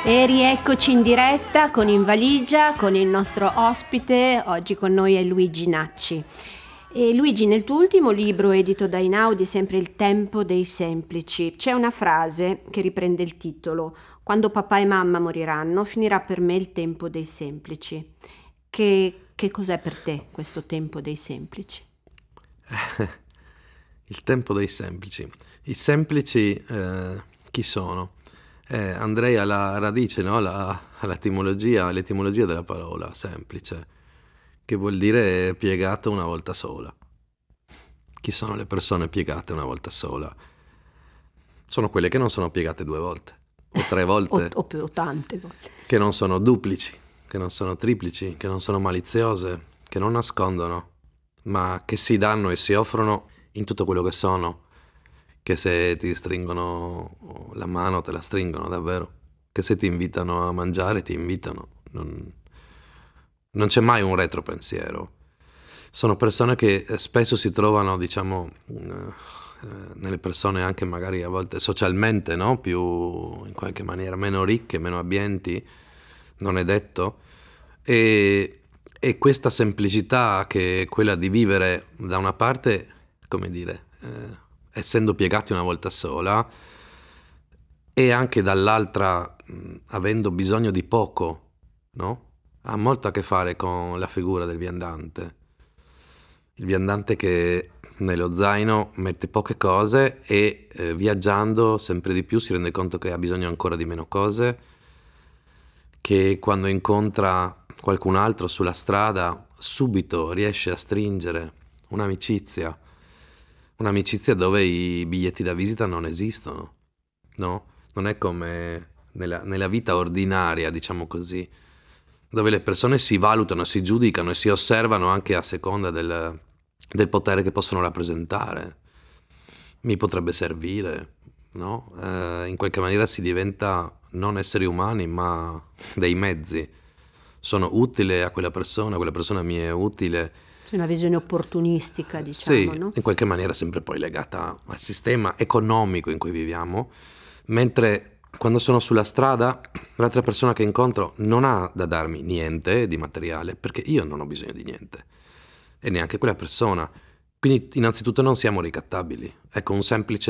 E rieccoci in diretta con In Valigia, con il nostro ospite. Oggi con noi è Luigi Nacci. E Luigi, nel tuo ultimo libro edito da Einaudi, sempre Il tempo dei semplici, c'è una frase che riprende il titolo: quando papà e mamma moriranno, finirà per me il tempo dei semplici. Che cos'è per te questo tempo dei semplici? Il tempo dei semplici. I semplici chi sono? Andrei alla radice, no? All'etimologia della parola semplice, che vuol dire piegato una volta sola. Chi sono le persone piegate una volta sola? Sono quelle che non sono piegate 2 volte, o 3 volte, O tante volte. che non sono duplici, che non sono triplici, che non sono maliziose, che non nascondono, ma che si danno e si offrono in tutto quello che sono, che se ti stringono la mano te la stringono davvero, che se ti invitano a mangiare ti invitano, non c'è mai un retropensiero. Sono persone che spesso si trovano, diciamo, nelle persone anche magari a volte socialmente, no? Più in qualche maniera meno ricche, meno abbienti, non è detto. E questa semplicità, che è quella di vivere da una parte, come dire, essendo piegati una volta sola, e anche dall'altra avendo bisogno di poco, no? Ha molto a che fare con la figura del viandante. Il viandante che nello zaino mette poche cose e viaggiando sempre di più si rende conto che ha bisogno ancora di meno cose, che quando incontra qualcun altro sulla strada subito riesce a stringere un'amicizia, un'amicizia dove i biglietti da visita non esistono, no? Non è come nella vita ordinaria, diciamo così, dove le persone si valutano, si giudicano e si osservano anche a seconda del potere che possono rappresentare. Mi potrebbe servire, no? In qualche maniera si diventa non esseri umani, ma dei mezzi. Sono utile a quella persona mi è utile. C'è una visione opportunistica, diciamo, Sì, no? in qualche maniera sempre poi legata al sistema economico in cui viviamo, mentre quando sono sulla strada l'altra persona che incontro non ha da darmi niente di materiale, perché io non ho bisogno di niente, e neanche quella persona. Quindi innanzitutto non siamo ricattabili. Ecco, un semplice